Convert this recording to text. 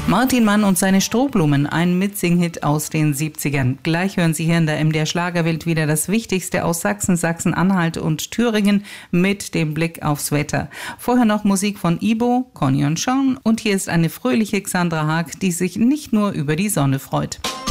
Martin Mann und seine Strohblumen, ein Mitsing-Hit aus den 70ern. Gleich hören Sie hier in der MDR Schlagerwelt wieder das Wichtigste aus Sachsen, Sachsen-Anhalt und Thüringen mit dem Blick aufs Wetter. Vorher noch Musik von Ibo, Conny und Sean und hier ist eine fröhliche Xandra Haag, die sich nicht nur über die Sonne freut.